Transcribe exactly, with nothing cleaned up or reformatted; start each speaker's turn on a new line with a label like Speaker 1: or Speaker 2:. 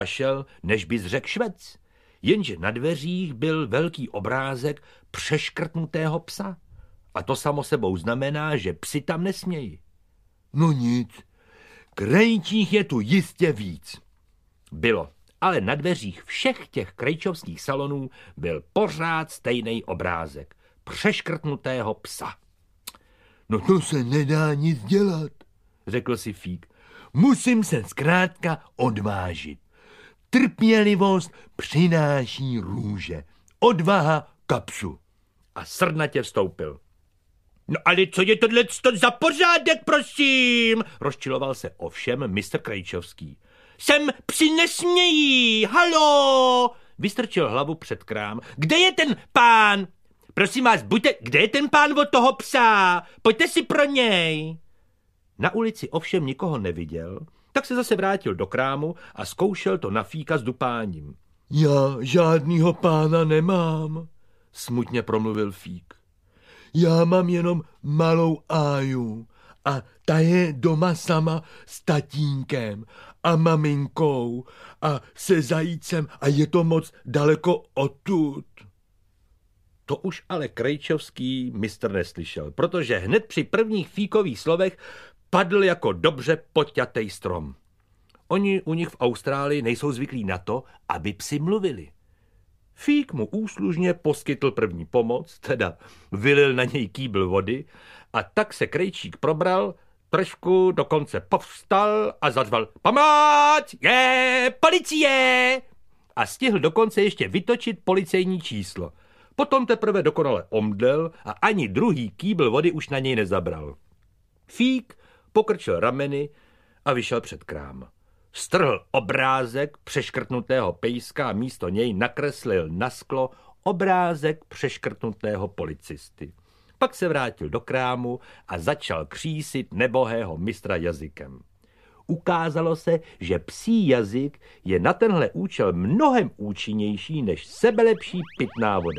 Speaker 1: šel, než bys řekl švec. Jenže na dveřích byl velký obrázek přeškrtnutého psa. A to samo sebou znamená, že psi tam nesmějí.
Speaker 2: No nic, krejčích je tu jistě víc.
Speaker 1: Bylo, ale na dveřích všech těch krejčovských salonů byl pořád stejný obrázek přeškrtnutého psa.
Speaker 2: No to se nedá nic dělat,
Speaker 1: řekl si Fík.
Speaker 2: Musím se zkrátka odvážit. Trpělivost přináší růže, odvaha kapsu.
Speaker 1: A srdnatě vstoupil. No ale co je tohle za pořádek, prosím? Rozčiloval se ovšem mistr Krejčovský. Sem psi nesmějí, halo! Vystrčil hlavu před krám. Kde je ten pán? Prosím vás, buďte, kde je ten pán od toho psa? Pojďte si pro něj. Na ulici ovšem nikoho neviděl, tak se zase vrátil do krámu a zkoušel to na Fíka s dupáním.
Speaker 2: Já žádnýho pána nemám,
Speaker 1: smutně promluvil Fík.
Speaker 2: Já mám jenom malou Áju a ta je doma sama s tatínkem a maminkou a se zajícem a je to moc daleko odtud.
Speaker 1: To už ale Krejčovský mistr neslyšel, protože hned při prvních Fíkových slovech padl jako dobře poťatej strom. Oni u nich v Austrálii nejsou zvyklí na to, aby psi mluvili. Fík mu úslužně poskytl první pomoc, teda vylil na něj kýbl vody a tak se Krejčík probral, trošku dokonce povstal a zařval pomoc, je policie! A stihl dokonce ještě vytočit policejní číslo. Potom teprve dokonale omdlel a ani druhý kýbl vody už na něj nezabral. Fík pokrčil rameny a vyšel před krám. Strhl obrázek přeškrtnutého pejska a místo něj nakreslil na sklo obrázek přeškrtnutého policisty. Pak se vrátil do krámu a začal křísit nebohého mistra jazykem. Ukázalo se, že psí jazyk je na tenhle účel mnohem účinnější než sebelepší pitná voda.